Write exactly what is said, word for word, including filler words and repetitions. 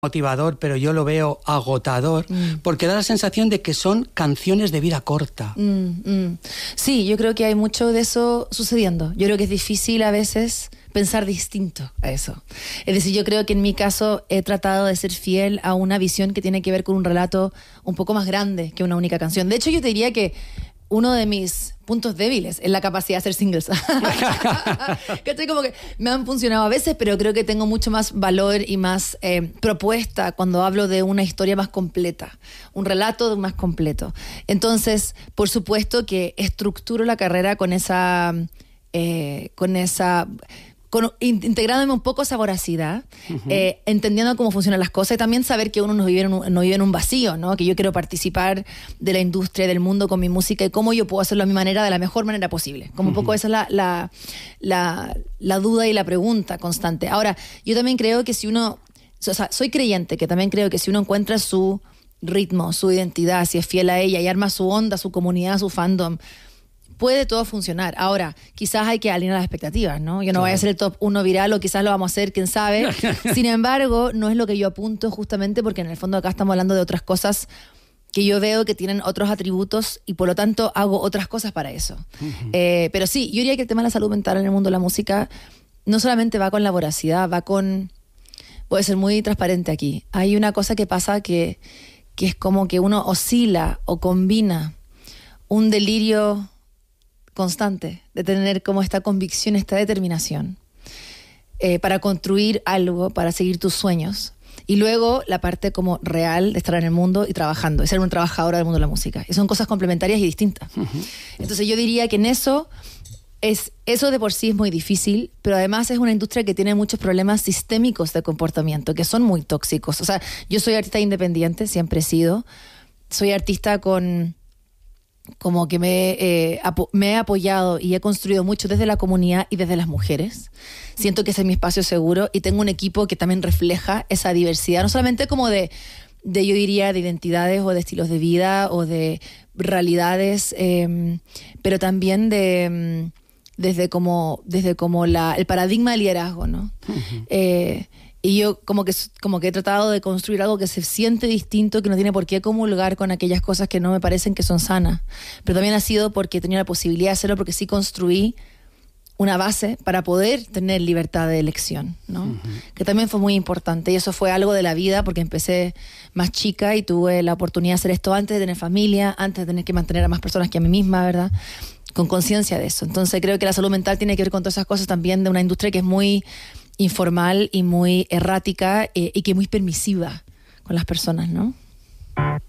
motivador, pero yo lo veo agotador, mm. porque da la sensación de que son canciones de vida corta. Mm, mm. Sí, yo creo que hay mucho de eso sucediendo. Yo creo que es difícil a veces pensar distinto a eso. Es decir, yo creo que en mi caso he tratado de ser fiel a una visión que tiene que ver con un relato un poco más grande que una única canción. De hecho, yo te diría que uno de mis puntos débiles es la capacidad de hacer singles. ¿Cachai? Como que me han funcionado a veces, pero creo que tengo mucho más valor y más eh, propuesta cuando hablo de una historia más completa, un relato más completo. Entonces, por supuesto que estructuro la carrera con esa... Eh, con esa... Con, integrándome un poco esa voracidad, uh-huh. eh, entendiendo cómo funcionan las cosas y también saber que uno no vive en un, no vive en un vacío, ¿no? Que yo quiero participar de la industria, del mundo con mi música y cómo yo puedo hacerlo a mi manera, de la mejor manera posible. Como uh-huh. un poco esa es la, la, la, la duda y la pregunta constante. Ahora, yo también creo que si uno... O sea, soy creyente, que también creo que si uno encuentra su ritmo, su identidad, si es fiel a ella y arma su onda, su comunidad, su fandom, puede todo funcionar. Ahora, quizás hay que alinear las expectativas, ¿no? Yo no claro. voy a ser el top uno viral o quizás lo vamos a hacer, quién sabe. Sin embargo, no es lo que yo apunto justamente porque en el fondo acá estamos hablando de otras cosas que yo veo que tienen otros atributos y por lo tanto hago otras cosas para eso. Uh-huh. Eh, pero sí, yo diría que el tema de la salud mental en el mundo de la música no solamente va con la voracidad, va con... Voy a ser muy transparente aquí. Hay una cosa que pasa que, que es como que uno oscila o combina un delirio constante, de tener como esta convicción, esta determinación eh, para construir algo, para seguir tus sueños y luego la parte como real de estar en el mundo y trabajando, de ser un trabajador del mundo de la música, y son cosas complementarias y distintas. Uh-huh. Entonces yo diría que en eso es, eso de por sí es muy difícil, pero además es una industria que tiene muchos problemas sistémicos de comportamiento que son muy tóxicos. O sea, yo soy artista independiente, siempre he sido, soy artista con... como que me, eh, apo- me he apoyado y he construido mucho desde la comunidad y desde las mujeres. Siento que ese es mi espacio seguro y tengo un equipo que también refleja esa diversidad, no solamente como de, de yo diría, de identidades o de estilos de vida o de realidades, eh, pero también de desde como, desde como la, el paradigma del liderazgo, ¿no? Uh-huh. Eh, Y yo como que, como que he tratado de construir algo que se siente distinto, que no tiene por qué comulgar con aquellas cosas que no me parecen que son sanas. Pero también ha sido porque tenía la posibilidad de hacerlo, porque sí construí una base para poder tener libertad de elección, ¿no? Uh-huh. Que también fue muy importante. Y eso fue algo de la vida, porque empecé más chica y tuve la oportunidad de hacer esto antes de tener familia, antes de tener que mantener a más personas que a mí misma, ¿verdad? Con conciencia de eso. Entonces creo que la salud mental tiene que ver con todas esas cosas también, de una industria que es muy... informal y muy errática eh, y que muy permisiva con las personas, ¿no?